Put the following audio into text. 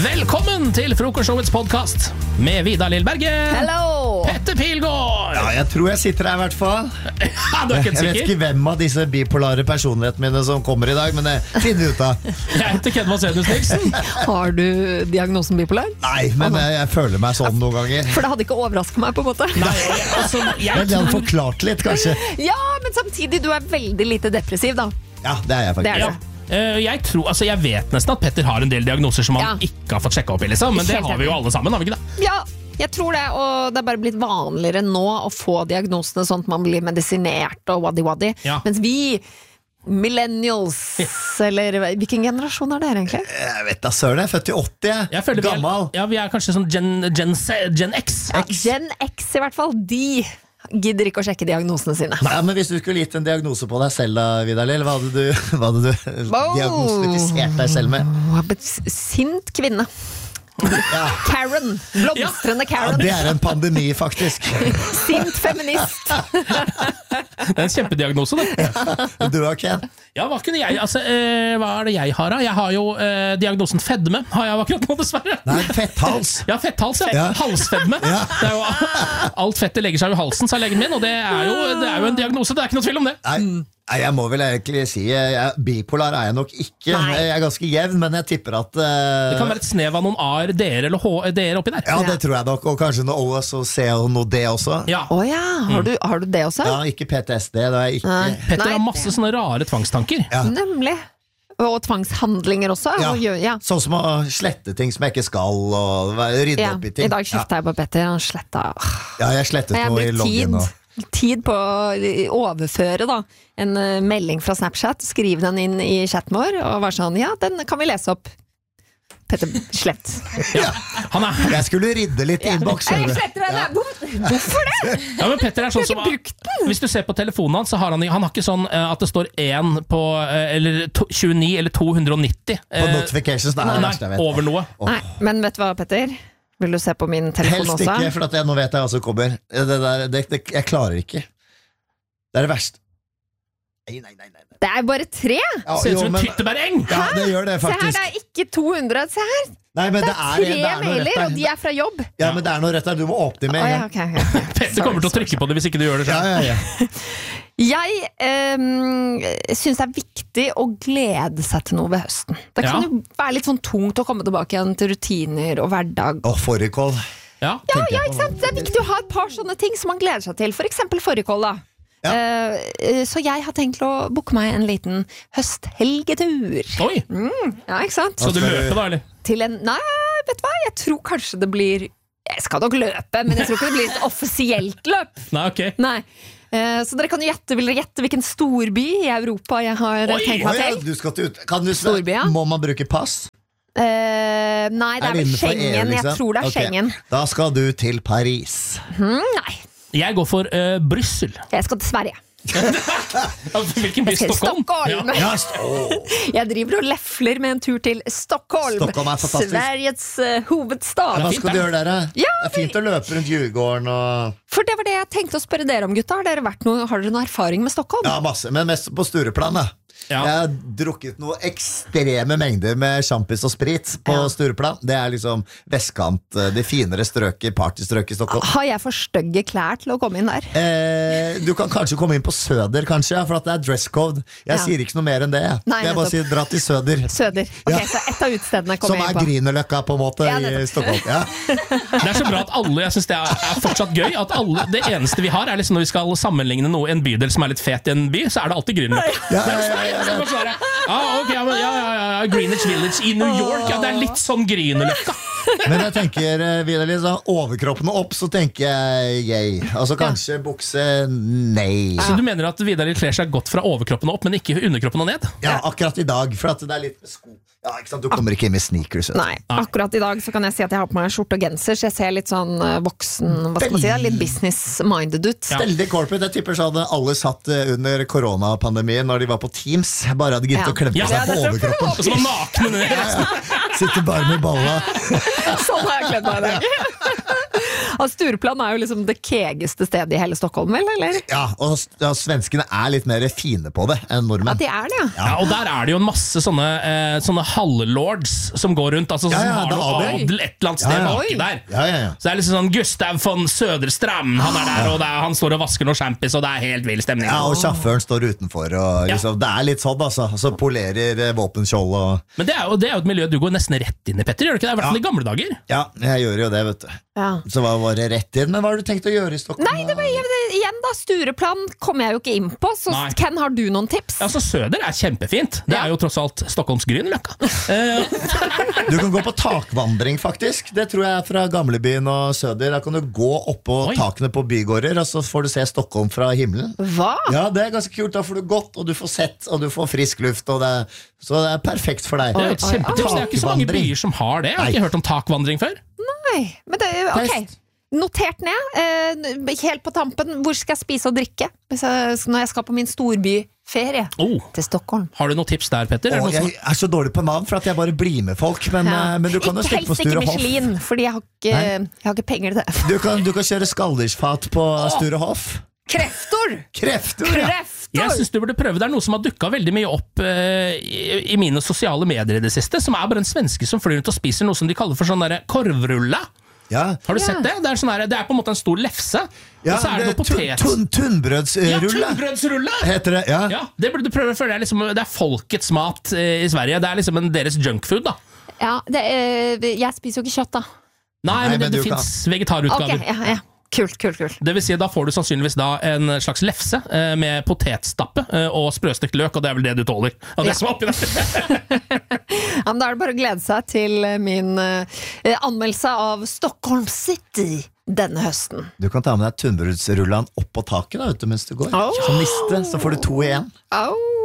Velkommen til Frokostshowets podcast med Vidar Lillberget. Hello! Petter Pilgaard. Ja, jeg tror jeg sitter her I hvert fall. Ja, du ikke Jeg vet sikker? ikke hvem av disse bipolare personlighetene mine som kommer I dag, men det finner vi ut av. Jeg heter Ken Vasenius Nilsen. Har du diagnosen bipolar? Nei, men jeg føler meg sånn noen ganger. For det hadde ikke overrasket meg på en måte. Nei, altså, Men jeg det hadde tror... forklart litt, kanskje. Ja, men samtidig, du veldig lite depressiv da. Ja, det jeg faktisk. Det Ja. Jeg vet nesten at Petter har en del diagnoser som han Ja. ikke har fått sjekket opp I, liksom. Men det Helt har vi jo alle sammen, har vi ikke det? Ja, jeg tror det, og det bare blitt vanligere nå å få diagnosene sånn at man blir medisinert og waddy-waddy. Ja. Mens vi, millennials, eller hvilken generasjon dere egentlig? Jeg vet da, søren, jeg født I 80, Jeg føler Gammal. vi er kanskje sånn Gen X. Ja, Gen X I hvert fall, de gidder ikke å sjekke diagnosene sine. Nei, men hvis du skulle gitt en diagnose på deg selv da, Vidar Lill, hva hadde du diagnostifisert deg selv med? Sint kvinne. Ja. Karen, blomstrende Ja, Karen. det en pandemi, faktisk. Sint feminist. Det en kjempediagnose, det. Du og Ken? Ja, hva kunne jeg... Altså, hva det jeg har da? Jeg har jo diagnosen fedme, har jeg akkurat nå, dessverre. Nei, fetthals. Ja, fetthals, ja. Ja. Halsfedme. Ja. Det jo, alt fettet legger seg I halsen, sa legen min, og det jo en diagnose, det ikke noe tvil om det. Nei, jeg må vel egentlig si bipolar jeg nok ikke. Nei. Jeg ganske jevn, men jeg tipper at Det kan være et snev av noen A-er, D-er eller H-er oppi der. Ja, det tror jeg nok, og kanskje noe OS og C og noe D også. Ja. Åja, har du det også? Ja, ikke PTSD, det jeg ikke. Nei. Petter Nei, har masse sånne rare tvangstanker. Ja. Nemlig. Og tvangshandlinger også. Ja. Ja. Sånn som å slette ting som jeg ikke skal, og rydde Ja. opp I ting. I dag kjeftet jeg på Petter, han sletta. Ja, jeg slettet Jeg har noe I brukt loggen. tid på å overføre da, en melding fra Snapchat, skrive den inn I chatten vår, og var sånn, ja, den kan vi lese opp. Petter, slett. Ja. Han er, Jeg skulle rydde litt innboks. Jeg sletter den! Hvorfor det? ja, men Petter sånn som hvis du ser på telefonen hans, så har han har ikke sånn at det står 1 på eller 29 eller 290 På notifications, det det nei, verste jeg vet. over noe. Nei, men vet du hva, Petter? Vil du se på min telefon Helst også? ikke, for at nå vet jeg hva som kommer. Jeg klarer ikke. Det det verste. Nei. Det bare 3! Ja, Ser ut jo, som en men- tyttebæreng. Ja, det gjør det Se her, faktisk. det ikke 200. Se her, Nei, men det det 3 noe mailer, rett og de der. fra jobb. Ja, men det noe rett der. Du må åpne med Å, en ja, gang. ok. Petter kommer til å trykke på det hvis ikke du gjør det selv. Ja. Jeg synes det viktig å glede seg til noe ved høsten. Det kan Ja. jo være litt sånn tungt å komme tilbake igjen til rutiner og hverdag. Åh, fårikål. Ja. Ja, ikke sant? Det viktig å ha et par sånne ting som man gleder seg til. For eksempel fårikål da. Så jeg har tenkt å booke meg en liten høsthelgetur. Oi, Ja, ikke sant? så du løper da, eller? Til en, nei, vet du hva? Jeg tror kanskje det blir, jeg skal nok løpe, men jeg tror ikke det blir et offisielt løp. Nei, ok. Nei. Så dere kan jo vil dere gjette hvilken storby I Europa jeg har Oi, tenkt meg til? Du skal til Kan du Storby, ja. Må man bruke pass? Nei, det vel innenfor Schengen. EU, Jeg liksom? tror det Ok. Schengen. Da skal du til Paris. Nei, Jeg går for Bryssel. jeg skal til Sverige. Hvilken by? Jeg skal til Stockholm? Stockholm. Ja, Jeg driver og lefler med en tur til Stockholm. Stockholm fantastisk. Sveriges hovedstad. Hva fint, skal du det. gjøre der? Ja, Det fint å løpe rundt Djurgården og For det var det jeg tenkte å spørre dere om, gutta. Har dere noe erfaring med Stockholm? Ja, masse, men mest på Stureplan da. Ja. Jeg har drukket noe ekstreme mengder med sjampis og sprit på Ja. Stureplan. Det liksom vestkant, de finere strøker, partystrøk I Stockholm. Har jeg for stygge klær til å komme inn der? Du kan kanskje komme inn på Søder, kanskje, ja, for at det dress code. Jeg Ja. sier ikke noe mer enn det. Nei, Jeg bare nettopp. sier dra til Søder. Søder. Ok, Ja. så ett av utstedene Som kommer jeg inn på. Grünerløkka på en måte Ja, I nettopp. Stockholm. Ja. Det så bra at alle, jeg synes det fortsatt gøy at alle, det eneste vi har liksom når vi skal sammenligne noe en bydel som litt fet I en by, så det alltid Grünerløkka. Greenwich Village I New York, ja, det litt sånn Grünerløkka. Men jeg tenker videre litt sånn overkroppen opp, så tenker jeg yay. Altså kanskje bukse, nei. Så du mener at Vidar kler seg godt fra overkroppen opp, men ikke underkroppen og ned? Ja, akkurat I dag, for at det litt med sko. Ja, ikke sant? Du kommer ikke inn med sneakers. vet du. Nei, akkurat I dag så kan jeg si at jeg har på meg skjorte og genser, så jeg ser litt sånn voksen, hva skal man si, litt business-minded ut. Ja. Veldig corporate. Jeg tipper så hadde alle satt under koronapandemien når de var på Teams. Bare hadde gitt Ja. å klemme Ja, seg på det overkroppen. Og så var nakne ned. Sitter bare med balla. Sånn har jeg kledd meg I dag. Stureplan jo liksom det kegeste stedet i hele Stockholm, vel, eller? Ja, og svenskene litt mer fine på det enn nordmenn. Ja, de det, Ja, og der det jo en masse sånne halvlords som går rundt, altså som har noe adel et eller annet sted baki der. Ja. Så det liksom sånn Gustav von Söderström, han der, og han står og vasker noe champis, og det helt vill stemning. Ja, og sjåføren står utenfor, og liksom, det litt sånn, altså. Så polerer våpenskjold og... Men det jo et miljø du går nesten rett inn i, Petter, gjør du ikke det? I hvert fall i gamle dager. Ja, jeg gjør jo det, vet du. Så hva var det rett inn? Men hva har du tenkt å gjøre i Stockholm? Nei, det var igjen da, Stureplan kommer jeg jo ikke inn på, så Ken, har du noen tips? Altså, Söder kjempefint. Det jo tross alt Stockholms Grünerløkka. Du kan gå på takvandring, faktisk. Det tror jeg fra gamlebyen og Söder. Da kan du gå opp på takene på bygårder, og så får du se Stockholm fra himmelen. Hva? Ja, det ganske kult. Da får du gått, og du får sett, og du får frisk luft, og så det perfekt for deg. Det et kjempetips. Det ikke så mange byer som har det. Jeg har ikke hørt om takvandring før. Nei, men ok. Notert ned, helt på tampen. Hvor skal jeg spise og drikke når jeg skal på min storbyferie til Stockholm? Har du noen tips der, Petter? Jeg så dårlig på navn for at jeg bare blir med folk, men du kan jo stikke på Sture Hoff. Ikke Michelin, fordi jeg har ikke penger til det. Du kan kjøre skaldersfat på Sture Hoff. Kreftor! Jeg synes du burde prøve. Det noe som har dukket veldig mye opp i mine sosiale medier i det siste, som bare en svenske som flyr rundt og spiser noe som de kaller for sånn der korvrulla. Ja. Har du sett det? Det på en måte en stor lefse. Ja, og så det noe potet. Tunnbrødsrulle. Ja, tunnbrødsrulle heter det, ja. Det burde du prøve, for det folkets mat i Sverige. Det liksom deres junkfood, da. Ja, jeg spiser jo ikke kjøtt, da. Nei, men det finnes vegetarutgaver. Ok, Kult. Det vil si, da får du sannsynligvis en slags lefse med potetstappe og sprøstekt løk, og det vel det du tåler. Og det som oppi der. Ja, men da det bare å glede seg til min anmeldelse av Stockholm City denne høsten. Du kan ta med deg tunnbrødsrullene opp på taket da, mens du går. Som niste, så får du 2 igjen.